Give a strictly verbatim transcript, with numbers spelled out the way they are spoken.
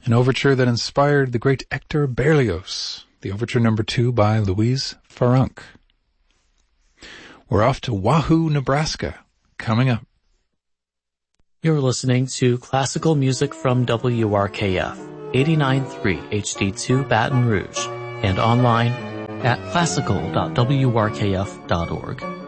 an overture that inspired the great Hector Berlioz, the overture number two by Louise Farunk. We're off to Wahoo, Nebraska, coming up. You're listening to classical music from W R K F, eighty-nine point three H D two Baton Rouge, and online at classical dot w r k f dot org.